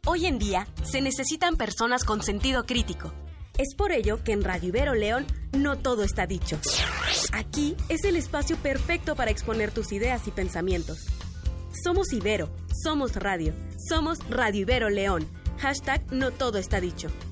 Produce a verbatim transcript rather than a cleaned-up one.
Hoy en día se necesitan personas con sentido crítico. Es por ello que en Radio Ibero León no todo está dicho. Aquí es el espacio perfecto para exponer tus ideas y pensamientos. Somos Ibero, somos radio, somos Radio Ibero León. Hashtag no todo está dicho.